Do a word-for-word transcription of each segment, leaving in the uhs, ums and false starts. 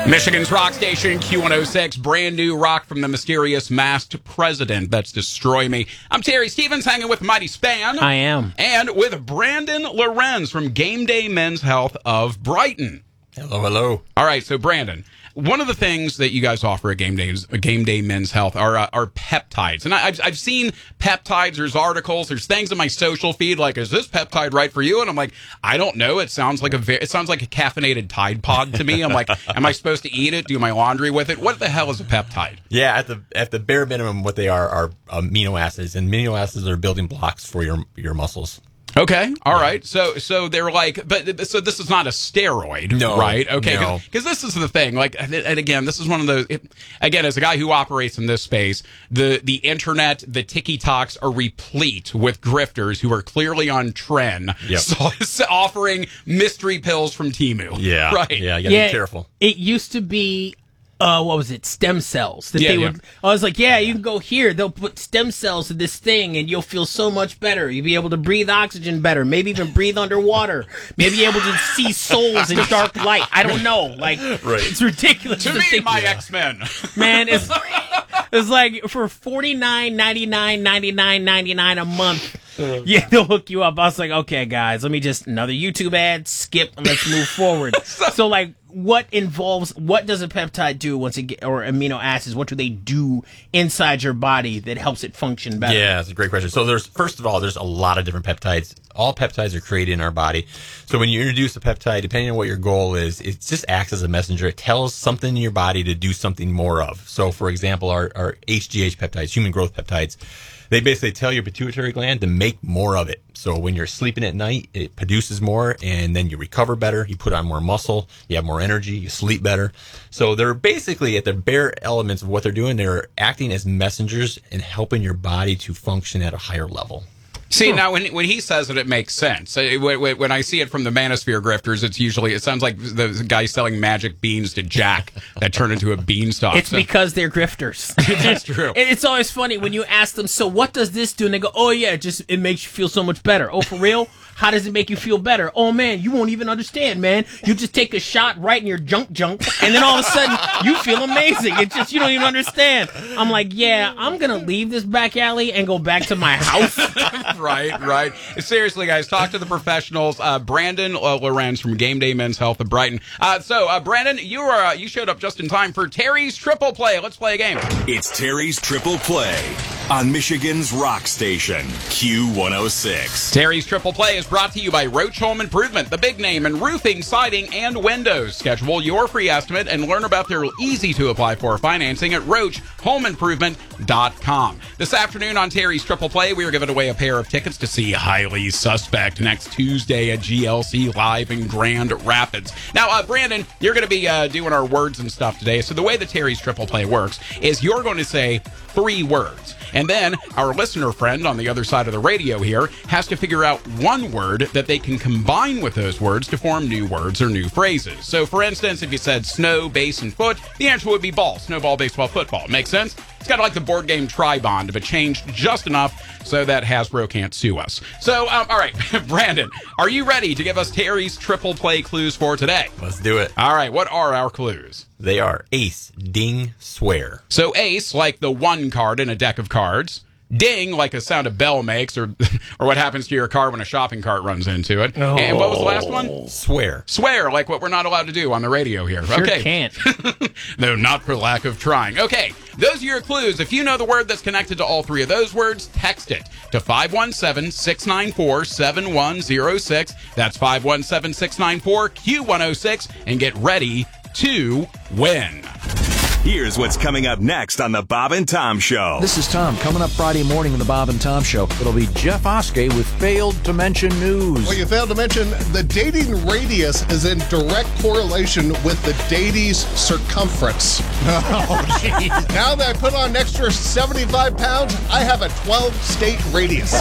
Michigan's rock station, Q one oh six, brand new rock from the mysterious masked president. That's Destroy Me. I'm Terry Stevens, hanging with Mighty Span. I am. And with Brandon Lorenz from Game Day Men's Health of Brighton. Hello, hello. All right, so Brandon, one of the things that you guys offer at Game Day, Game Day Men's Health are uh, are peptides. And I, I've, I've seen peptides, there's articles, there's things in my social feed like, is this peptide right for you? And I'm like, I don't know. It sounds like a ve- it sounds like a caffeinated Tide Pod to me. I'm like, am I supposed to eat it, do my laundry with it? What the hell is a peptide? Yeah, at the at the bare minimum, what they are are amino acids, and amino acids are building blocks for your your muscles. Okay, all right. So, so they're like, but so this is not a steroid, no, right? Okay, no. Because this is the thing. Like, and again, this is one of those. It, again, as a guy who operates in this space, the the internet, the TikToks are replete with grifters who are clearly on trend, yep. so, offering mystery pills from Temu. Yeah, right. Yeah, you gotta yeah, be careful. It used to be. Uh, what was it? Stem cells. That Yeah, they yeah. would. I was like, yeah, you can go here. They'll put stem cells in this thing, and you'll feel so much better. You'll be able to breathe oxygen better. Maybe even breathe underwater. Maybe able to see souls in dark light. I don't know. Like, right. It's ridiculous. To to me, think, my X-Men. man, it's it's like for forty-nine ninety-nine ninety-nine ninety-nine a month. Yeah, they'll hook you up. I was like, okay, guys, let me just another YouTube ad, skip, and let's move forward. so, so, like, what involves, what does a peptide do once it get, or amino acids, what do they do inside your body that helps it function better? Yeah, that's a great question. So there's, first of all, there's a lot of different peptides. All peptides are created in our body. So when you introduce a peptide, depending on what your goal is, it just acts as a messenger. It tells something in your body to do something more of. So, for example, our, our H G H peptides, human growth peptides, they basically tell your pituitary gland to make more of it. So when you're sleeping at night, it produces more, and then you recover better. You put on more muscle. You have more energy. You sleep better. So they're basically, at the bare elements of what they're doing, they're acting as messengers and helping your body to function at a higher level. See, now, when when he says it, it makes sense. Uh, When when I see it from the Manosphere grifters, it's usually, it sounds like the guy selling magic beans to Jack that turn into a beanstalk. It's So- because they're grifters. That's true. And it's always funny when you ask them, so what does this do? And they go, oh, yeah, it just it makes you feel so much better. Oh, for real? How does it make you feel better? Oh, man, you won't even understand, man. You just take a shot right in your junk junk, and then all of a sudden, you feel amazing. It's just, you don't even understand. I'm like, yeah, I'm going to leave this back alley and go back to my house. Right, right. Seriously, guys, talk to the professionals. Uh, Brandon uh, Lorenz from Game Day Men's Health of Brighton. Uh, so, uh, Brandon, you are uh, you showed up just in time for Terry's Triple Play. Let's play a game. It's Terry's Triple Play on Michigan's rock station, Q one oh six. Terry's Triple Play is brought to you by Roach Home Improvement, the big name in roofing, siding, and windows. Schedule your free estimate and learn about their easy-to-apply for financing at roach home improvement dot com. This afternoon on Terry's Triple Play, we are giving away a pair of tickets to see Highly Suspect next Tuesday at G L C Live in Grand Rapids. Now, uh, Brandon, you're going to be uh, doing our words and stuff today. So the way the Terry's Triple Play works is you're going to say three words. And then our listener friend on the other side of the radio here has to figure out one word that they can combine with those words to form new words or new phrases. So, for instance, if you said snow, base, and foot, the answer would be ball, snowball, baseball, football. Make sense? It's kind of like the board game Tri-Bond, but changed just enough so that Hasbro can't sue us. So, um, all right, Brandon, are you ready to give us Terry's Triple Play clues for today? Let's do it. All right, what are our clues? They are ace, ding, swear. So ace, like the one card in a deck of cards. Ding, like a sound a bell makes, or or what happens to your car when a shopping cart runs into it. Oh. And what was the last one? Swear. Swear, like what we're not allowed to do on the radio here. Sure okay. can't. No, not for lack of trying. Okay, those are your clues. If you know the word that's connected to all three of those words, text it to five one seven, six nine four, seven one zero six. That's five one seven, six nine four, Q one oh six, and get ready to win. Here's what's coming up next on the Bob and Tom Show. This is Tom. Coming up Friday morning on the Bob and Tom Show, it'll be Jeff Oskey with Failed to Mention News. Well, you failed to mention the dating radius is in direct correlation with the datie's circumference. Oh, jeez. Now that I put on an extra seventy-five pounds, I have a twelve-state radius.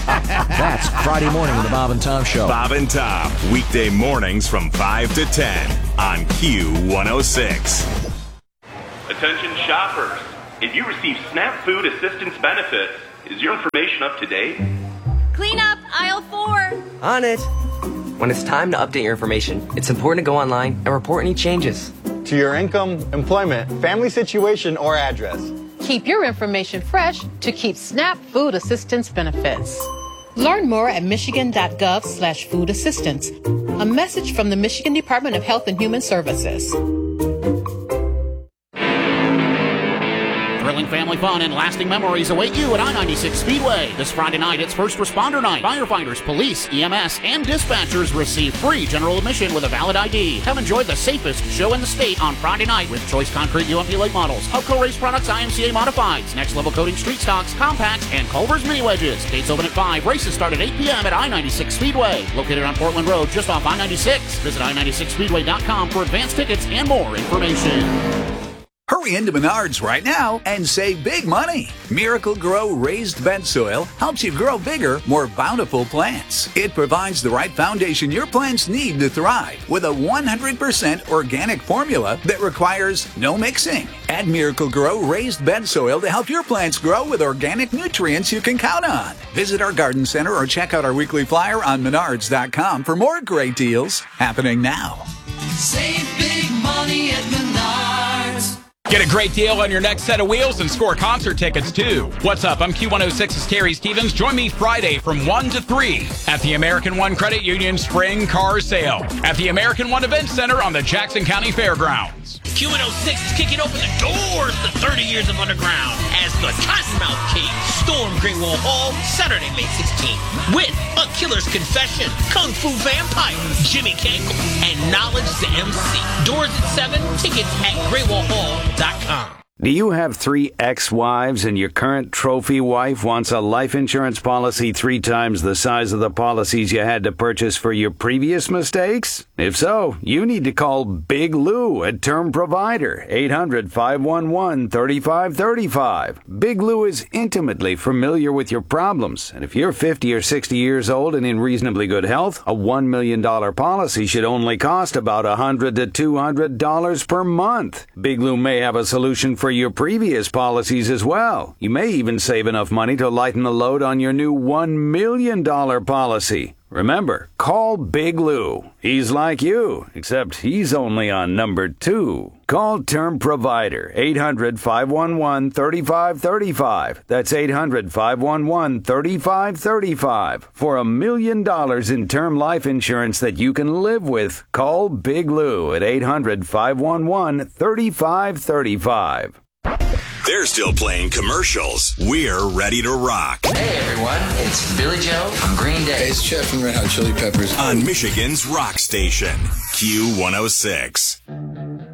That's Friday morning on the Bob and Tom Show. Bob and Tom, weekday mornings from five to ten on Q one oh six. Attention shoppers. If you receive SNAP Food Assistance benefits, is your information up to date? Clean up aisle four. On it. When it's time to update your information, it's important to go online and report any changes. to your income, employment, family situation, or address. Keep your information fresh to keep SNAP food assistance benefits. Learn more at michigan.gov slash food assistance. A message from the Michigan Department of Health and Human Services. Thrilling family fun and lasting memories await you at I ninety-six Speedway. This Friday night, it's First Responder Night. Firefighters, police, E M S, and dispatchers receive free general admission with a valid I D. Come enjoy the safest show in the state on Friday night with Choice Concrete U M P late models, Hubco Race Products I M C A Modifieds, Next Level Coating Street Stocks, Compacts, and Culver's Mini Wedges. Gates open at five. Races start at eight p.m. at I ninety-six Speedway. Located on Portland Road just off I ninety-six. Visit I ninety-six speedway dot com for advanced tickets and more information. Hurry into Menards right now and save big money. Miracle Grow raised bed soil helps you grow bigger, more bountiful plants. It provides the right foundation your plants need to thrive with a one hundred percent organic formula that requires no mixing. Add Miracle Grow raised bed soil to help your plants grow with organic nutrients you can count on. Visit our garden center or check out our weekly flyer on menards dot com for more great deals happening now. Save big money at Menards. Get a great deal on your next set of wheels and score concert tickets, too. What's up? I'm Q one oh six's Terry Stevens. Join me Friday from one to three at the American One Credit Union Spring Car Sale at the American One Event Center on the Jackson County Fairgrounds. Q one oh six is kicking open the doors to thirty years of underground as the Cottonmouth King storm Great Wall Hall Saturday, May sixteenth with A Killer's Confession, Kung Fu Vampire, Jimmy Cankle, and Knowledge the M C. Doors at seven, tickets at great wall hall dot com. Do you have three ex-wives and your current trophy wife wants a life insurance policy three times the size of the policies you had to purchase for your previous mistakes? If so, you need to call Big Lou at Term Provider, eight hundred, five one one, three five three five. Big Lou is intimately familiar with your problems, and if you're fifty or sixty years old and in reasonably good health, a one million dollars policy should only cost about one hundred to two hundred dollars per month. Big Lou may have a solution for for your previous policies as well. You may even save enough money to lighten the load on your new one million dollars policy. Remember, call Big Lou. He's like you, except he's only on number two. Call Term Provider, eight hundred, five one one, three five three five. That's eight hundred, five one one, three five three five. For a million dollars in term life insurance that you can live with, call Big Lou at eight hundred, five one one, three five three five. They're still playing commercials. We're ready to rock. Hey, everyone. It's Billy Joe from Green Day. Hey, it's Chef from Red Hot Chili Peppers. On Michigan's Rock Station, Q one oh six.